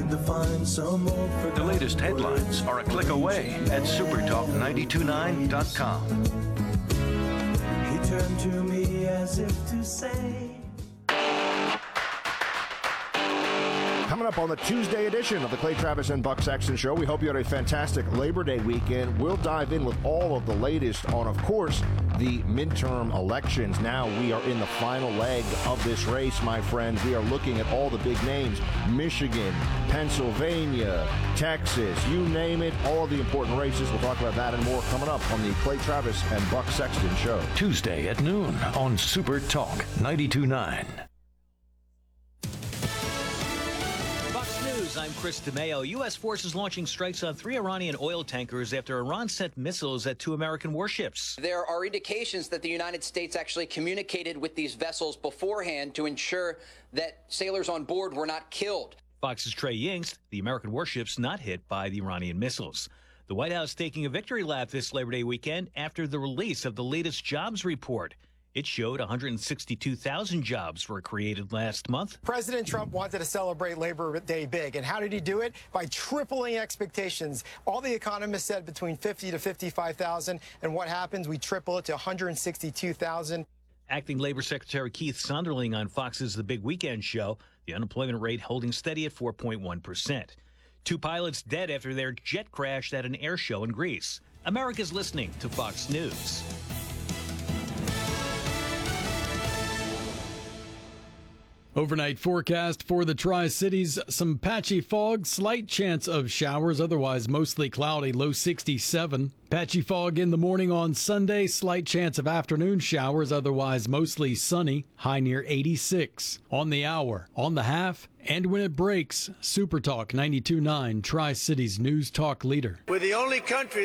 to find some old The forgotten latest headlines are a click away at supertalk929.com. He turned to me as if to say. Coming up on the Tuesday edition of the Clay Travis and Buck Sexton Show, we hope you had a fantastic Labor Day weekend. We'll dive in with all of the latest on, of course, the midterm elections. Now we are in the final leg of this race, my friends. We are looking at all the big names: Michigan, Pennsylvania, Texas, you name it, all of the important races. We'll talk about that and more coming up on the Clay Travis and Buck Sexton Show. Tuesday at noon on Super Talk 92.9. I'm Chris DeMeo. U.S. forces launching strikes on 3 Iranian oil tankers after Iran sent missiles at 2 American warships. There are indications that the United States actually communicated with these vessels beforehand to ensure that sailors on board were not killed. Fox's Trey Yingst, the American warships not hit by the Iranian missiles. The White House taking a victory lap this Labor Day weekend after the release of the latest jobs report. It showed 162,000 jobs were created last month. President Trump wanted to celebrate Labor Day big. And how did he do it? By tripling expectations. All the economists said between 50 to 55,000. And what happens? We triple it to 162,000. Acting Labor Secretary Keith Sonderling on Fox's The Big Weekend Show, the unemployment rate holding steady at 4.1%. 2 pilots dead after their jet crashed at an air show in Greece. America's listening to Fox News. Overnight forecast for the Tri-Cities, some patchy fog, slight chance of showers, otherwise mostly cloudy, low 67. Patchy fog in the morning on Sunday, slight chance of afternoon showers, otherwise mostly sunny, high near 86. On the hour, on the half, and when it breaks, Super Talk 92.9, Tri-Cities News Talk leader. We're the only country